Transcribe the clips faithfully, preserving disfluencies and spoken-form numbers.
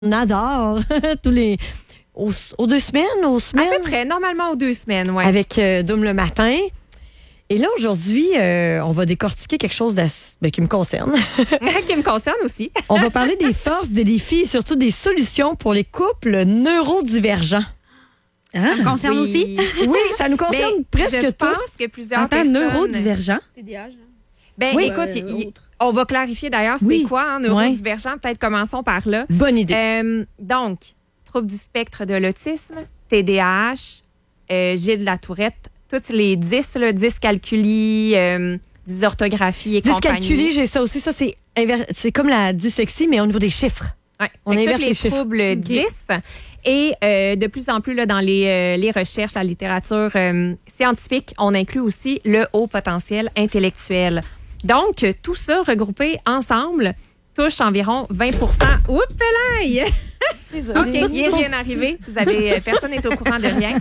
On adore tous les aux, aux deux semaines, aux semaines. À peu près, normalement aux deux semaines, oui. Avec euh, Doom le matin. Et là, aujourd'hui, euh, on va décortiquer quelque chose ben, qui me concerne. Qui me concerne aussi. On va parler des forces, des défis et surtout des solutions pour les couples neurodivergents. Ah, ça me concerne oui. aussi? Oui, ça nous concerne Mais presque je tout. pense que plusieurs Attends, personnes... neurodivergent? T D A H. Ben, Oui. écoute, Euh, y- y- on va clarifier d'ailleurs c'est Oui. quoi, hein, neurodivergent. Peut-être commençons par là. Bonne idée. Euh, donc, trouble du spectre de l'autisme, T D A H, euh, Gilles de la Tourette, toutes les dys, là, dyscalculie, euh, dysorthographie et Dyscalculie, compagnie. j'ai ça aussi. Ça, c'est, inver- c'est comme la dyslexie, mais au niveau des chiffres. Ouais. On Fait que inverse tous les les chiffres. troubles dys. Et euh, de plus en plus, là, dans les, euh, les recherches, la littérature euh, scientifique, on inclut aussi le haut potentiel intellectuel. Donc, tout ça regroupé ensemble touche environ vingt pour cent. Oups, là! OK, il est rien arrivé. Vous avez, euh, personne n'est au courant de rien.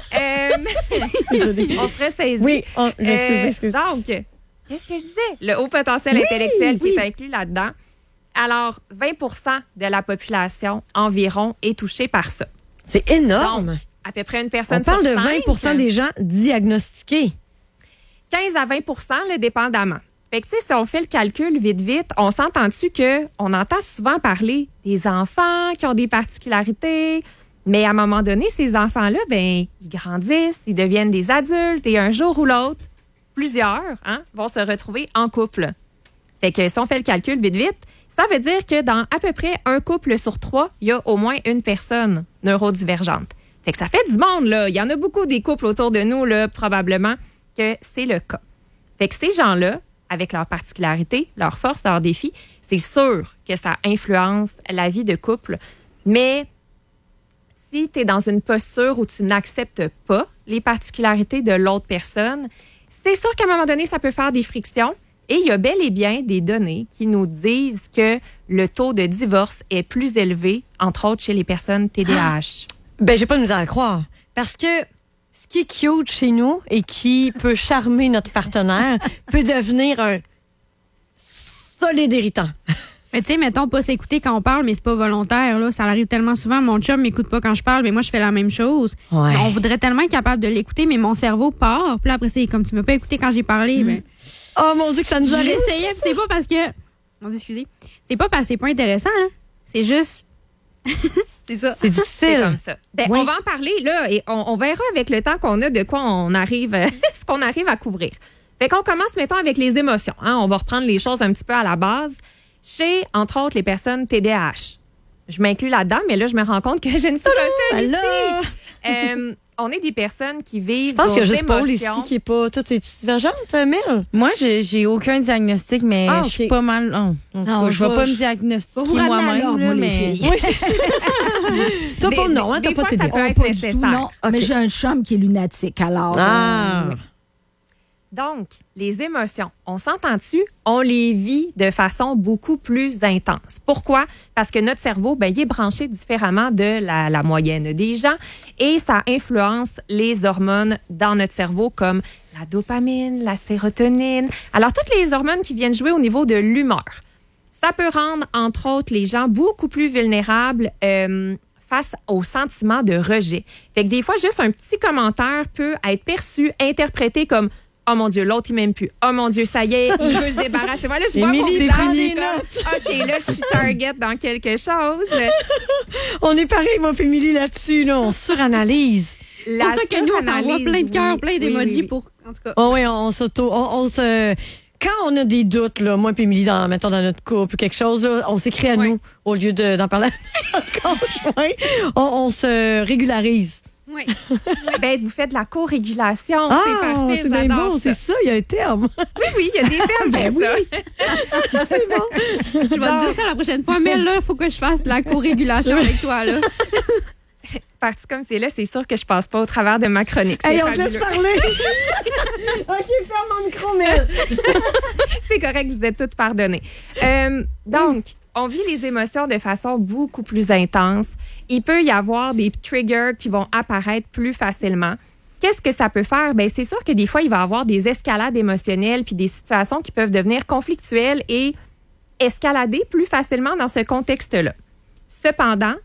Euh, on se ressaisit. Oui, on, je m'excuse, Euh, m'excuse. donc, qu'est-ce que je disais? Le haut potentiel intellectuel qui est inclus là-dedans. Alors, vingt pour cent de la population environ est touchée par ça. C'est énorme. Donc, à peu près une personne On parle sur de vingt pour cent cinq, des gens diagnostiqués. quinze à vingt pour cent, là, dépendamment. Fait que, tu sais, si on fait le calcul vite, vite, on s'entend-tu que on entend souvent parler des enfants qui ont des particularités, mais à un moment donné, ces enfants-là, ben, ils grandissent, ils deviennent des adultes et un jour ou l'autre, plusieurs, hein, vont se retrouver en couple. Fait que si on fait le calcul vite, vite, ça veut dire que dans à peu près un couple sur trois, il y a au moins une personne neurodivergente. Fait que ça fait du monde, là. Il y en a beaucoup des couples autour de nous, là, probablement, que c'est le cas. Fait que ces gens-là, avec leurs particularités, leurs forces, leurs défis, c'est sûr que ça influence la vie de couple. Mais si tu es dans une posture où tu n'acceptes pas les particularités de l'autre personne, c'est sûr qu'à un moment donné, ça peut faire des frictions. Et il y a bel et bien des données qui nous disent que le taux de divorce est plus élevé, entre autres chez les personnes T D A H. Ben, j'ai pas de misère à croire. Parce que ce qui est cute chez nous et qui peut charmer notre partenaire peut devenir un solide irritant. Mais tu sais, mettons, pas s'écouter quand on parle, mais c'est pas volontaire, là. Ça arrive tellement souvent. Mon chum m'écoute pas quand je parle, mais moi, je fais la même chose. Ouais. On voudrait tellement être capable de l'écouter, mais mon cerveau part. Puis là, après ça, il est comme tu m'as pas écouté quand j'ai parlé. Ben, Oh mon Dieu, que ça nous arrive. j'essayais, puis c'est pas parce que. Mon Dieu, excusez. C'est pas parce que c'est pas intéressant, là. C'est juste. c'est ça. C'est C'est difficile. comme ça. Ben, Oui. On va en parler, là, et on, on verra avec le temps qu'on a de quoi on arrive, ce qu'on arrive à couvrir. Fait qu'on commence, mettons, avec les émotions. Hein? On va reprendre les choses un petit peu à la base. Chez, entre autres, les personnes T D A H. Je m'inclus là-dedans, mais là, je me rends compte que je ne suis pas seule ici. Alors, Euh, on est des personnes qui vivent je pense qu'il y a nos juste Paul ici émotions. qui est pas... Toi, es-tu divergente, Mel? Moi, j'ai, j'ai aucun diagnostic, mais Ah, je suis ok. pas mal. Oh, en tout Non, cas, je je vais vais- pas je- me diagnostiquer Vous ramenez à moi-même, l'ordre, là, moi, les mais. filles. Oui, c'est ça. Toi, Des- Paul, non, hein, des t'as pas fois, T D A. ça peut Oh, être pas du nécessaire. tout, non. Ok. Mais j'ai un chum qui est lunatique, alors. Ah. euh, Donc, les émotions, on s'entend-tu? On les vit de façon beaucoup plus intense. Pourquoi? Parce que notre cerveau, ben, il est branché différemment de la, la moyenne des gens et ça influence les hormones dans notre cerveau comme la dopamine, la sérotonine. Alors, toutes les hormones qui viennent jouer au niveau de l'humeur. Ça peut rendre, entre autres, les gens beaucoup plus vulnérables euh, face au sentiment de rejet. Fait que des fois, juste un petit commentaire peut être perçu, interprété comme « Oh mon Dieu, l'autre, il m'aime plus. Oh mon Dieu, ça y est, il veut se débarrasser. » Moi, là, je vois mon Émilie, visage, prends des j'ai comme, OK, là, je suis target dans quelque chose. On est pareil, moi et Émilie, là-dessus. Là. On suranalyse. C'est pour ça que nous, on s'envoie suranalyse, plein de cœurs, oui, plein oui, d'émojis oui, oui. pour. En tout cas. Oh oui, on, on s'auto... On, on se... Quand on a des doutes, là, moi et Émilie, dans, mettons, dans notre couple ou quelque chose, là, on s'écrit à Ouais. nous au lieu de, d'en parler à notre conjoint. On, on se régularise. Oui. Ben, vous faites de la co-régulation. Ah, c'est parfait, c'est bien j'adore bon, ça. c'est ça, il y a un terme. Oui, oui, il y a des termes Ben pour ça. Je vais te dire ça la prochaine fois, mais là, il faut que je fasse de la co-régulation avec toi, là. Parti comme c'est là, c'est sûr que je passe pas au travers de ma chronique. C'est Hey, on te laisse fabuleux. parler. OK, ferme mon micro, Mel. C'est correct, vous êtes toutes pardonnées. Euh, donc, on vit les émotions de façon beaucoup plus intense. Il peut y avoir des triggers qui vont apparaître plus facilement. Qu'est-ce que ça peut faire? Ben, c'est sûr que des fois, il va y avoir des escalades émotionnelles puis des situations qui peuvent devenir conflictuelles et escalader plus facilement dans ce contexte-là. Cependant,